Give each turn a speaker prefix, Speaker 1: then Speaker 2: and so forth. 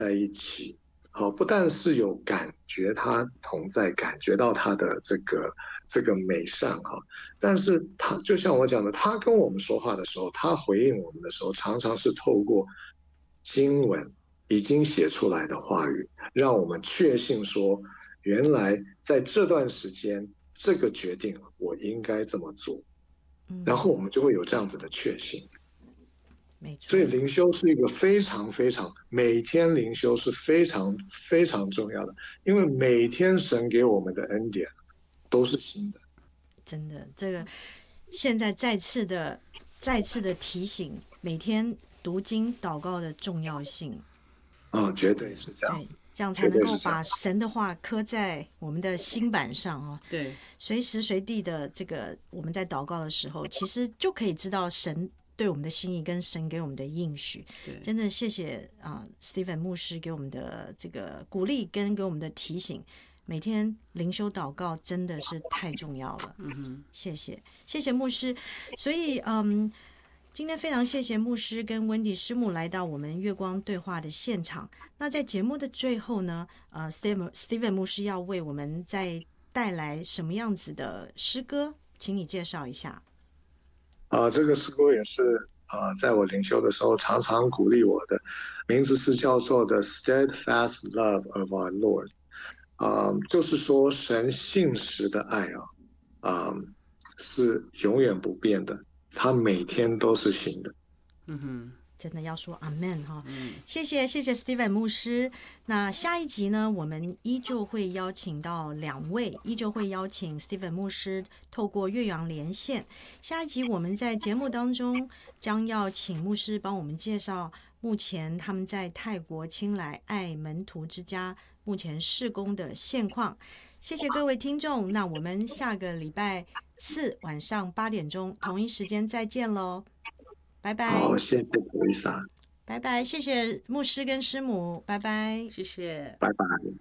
Speaker 1: 在一起，好，不但是有感觉他同在，感觉到他的这个美善哈，但是他就像我讲的，他跟我们说话的时候，他回应我们的时候，常常是透过经文已经写出来的话语，让我们确信说，原来在这段时间这个决定我应该这么做，然后我们就会有这样子的确信。
Speaker 2: 没错。
Speaker 1: 所以灵修是一个非常非常，每天灵修是非常非常重要的，因为每天神给我们的恩典都是新的。
Speaker 2: 真的，这个现在再次的提醒，每天读经祷告的重要性。
Speaker 1: 啊，绝对是这样，
Speaker 2: 对，这样才
Speaker 1: 绝
Speaker 2: 能
Speaker 1: 对是这样。
Speaker 2: 够把神的话刻在我们的心板上哦。
Speaker 3: 对，
Speaker 2: 随时随地的这个我们在祷告的时候，其实就可以知道神对我们的心意跟神给我们的应许。真的谢谢Stephen 牧师给我们的这个鼓励跟给我们的提醒。每天灵修祷告真的是太重要了。谢谢牧师。所以今天非常谢谢牧师跟温迪师母来到我们月光对话的现场。那在节目的最后呢，Stephen 牧师要为我们再带来什么样子的诗歌，请你介绍一下。
Speaker 1: 这个诗歌也是在我灵修的时候常常鼓励我的，名字是叫做《The Steadfast Love of Our Lord》。就是说神信实的爱是永远不变的，他每天都是新的。
Speaker 2: 真的要说 Amen 哈，谢谢 Stephen 牧师。那下一集呢，我们依旧会邀请到两位，依旧会邀请 Stephen 牧师透过岳阳连线。下一集我们在节目当中将要请牧师帮我们介绍目前他们在泰国清莱爱门徒之家目前事工的现况。谢谢各位听众，那我们下个礼拜四晚上8点钟同一时间再见喽。拜拜。
Speaker 1: 好，谢谢布丽莎，
Speaker 2: 拜拜，谢谢牧师跟师母，拜拜，
Speaker 3: 谢谢，
Speaker 1: 拜拜。